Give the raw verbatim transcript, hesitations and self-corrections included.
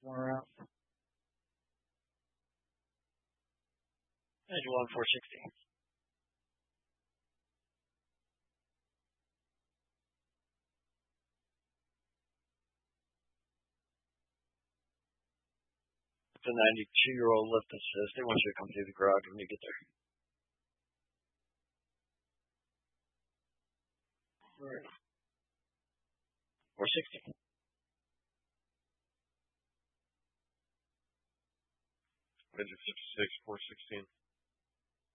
More out. ninety-one, four sixty. The ninety-two-year-old lift assist. They want you to come through the garage when you get there. Right. four sixty. Engine fifty-six, four sixteen.